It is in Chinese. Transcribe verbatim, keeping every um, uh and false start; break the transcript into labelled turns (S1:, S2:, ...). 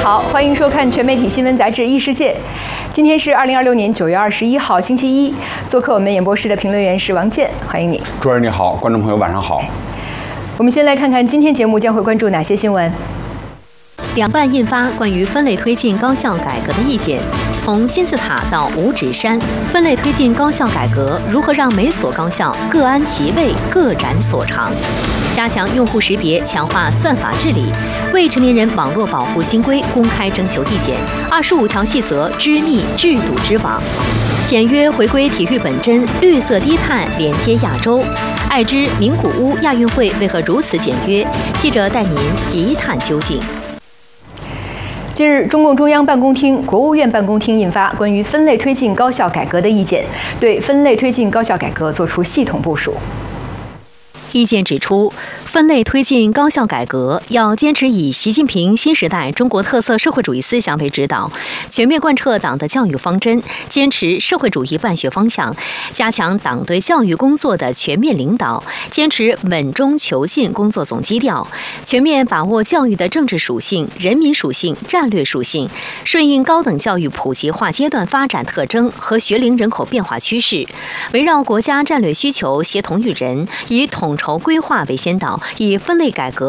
S1: 好，欢迎收看全媒体新闻杂志《异世界》。今天是二零二六年九月二十一号，星期一。做客我们演播室的评论员是王健，欢迎你。
S2: 主持人你好，观众朋友晚上好。
S1: 我们先来看看今天节目将会关注哪些新闻。
S3: 两办印发关于分类推进高校改革的意见，从金字塔到五指山，分类推进高校改革如何让每所高校各安其位、各展所长？加强用户识别，强化算法治理。未成年人网络保护新规公开征求意见，二十五条细则织密制度之网。简约回归体育本真，绿色低碳连接亚洲。爱知名古屋亚运会为何如此简约？记者带您一探究竟。
S1: 近日，中共中央办公厅、国务院办公厅印发关于分类推进高校改革的意见，对分类推进高校改革作出系统部署。
S3: 意见指出，分类推进高校改革要坚持以习近平新时代中国特色社会主义思想为指导，全面贯彻党的教育方针，坚持社会主义办学方向，加强党对教育工作的全面领导，坚持稳中求进工作总基调，全面把握教育的政治属性、人民属性、战略属性，顺应高等教育普及化阶段发展特征和学龄人口变化趋势，围绕国家战略需求协同育人，以统筹规划为先导，以分类改革